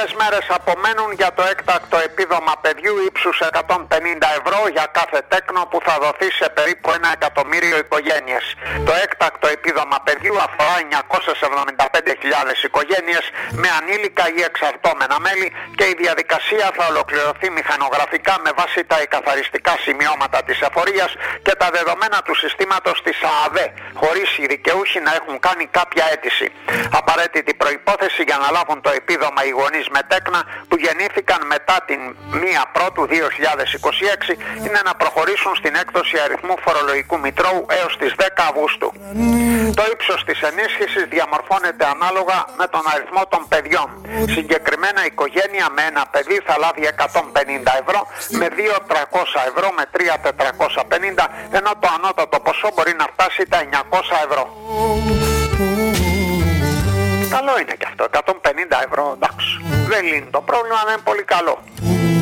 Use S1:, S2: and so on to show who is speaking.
S1: λίγες μέρες απομένουν για το έκτακτο επίδομα παιδιού ύψους 150 ευρώ για κάθε τέκνο που θα δοθεί σε περίπου 1 εκατομμύριο οικογένειες. Το έκτακτο επίδομα παιδιού αφορά 975.000 οικογένειες με ανήλικα ή εξαρτώμενα μέλη και η διαδικασία θα ολοκληρωθεί μηχανογραφικά με βάση τα εκαθαριστικά σημειώματα της εφορίας και τα δεδομένα του συστήματος της ΑΑΔΕ, χωρίς οι δικαιούχοι να έχουν κάνει κάποια αίτηση. Απαραίτητη προϋπόθεση για να λάβουν το επίδομα οι γονείς με τέκνα που γεννήθηκαν μετά την 1 Πρώτου 2026 είναι να προχωρήσουν στην έκδοση αριθμού φορολογικού μητρώου έως τις 10 Αυγούστου. Το ύψος της ενίσχυσης διαμορφώνεται ανάλογα με τον αριθμό των παιδιών. Συγκεκριμένα η οικογένεια με ένα παιδί θα λάβει 150 ευρώ, με 2 300 ευρώ, με 3 450, ενώ το ανώτατο ποσό μπορεί να φτάσει τα 900 ευρώ. Καλό είναι και αυτό, 150 ευρώ, εντάξει. Δεν λύνει το πρόβλημα, αλλά είναι πολύ καλό.